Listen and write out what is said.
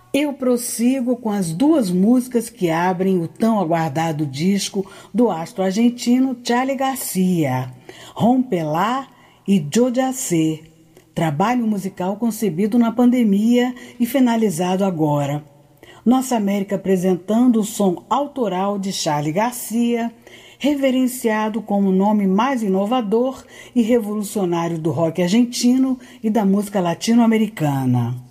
Eu prossigo com as duas músicas que abrem o tão aguardado disco do astro argentino Charly Garcia, Rompelá e Yo Ya Sé, trabalho musical concebido na pandemia e finalizado agora. Nossa América apresentando o som autoral de Charly Garcia, reverenciado como o nome mais inovador e revolucionário do rock argentino e da música latino-americana.